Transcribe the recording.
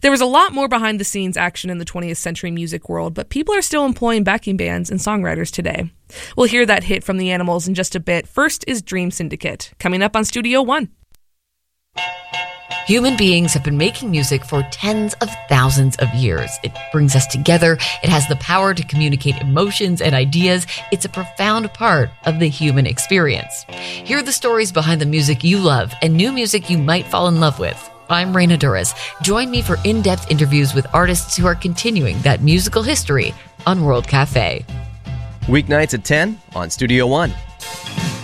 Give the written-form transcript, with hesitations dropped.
There was a lot more behind-the-scenes action in the 20th century music world, but people are still employing backing bands and songwriters today. We'll hear that hit from the Animals in just a bit. First is Dream Syndicate, coming up on Studio One. Human beings have been making music for tens of thousands of years. It brings us together. It has the power to communicate emotions and ideas. It's a profound part of the human experience. Hear the stories behind the music you love and new music you might fall in love with. I'm Raina Duras. Join me for in-depth interviews with artists who are continuing that musical history on World Cafe. Weeknights at 10 on Studio One.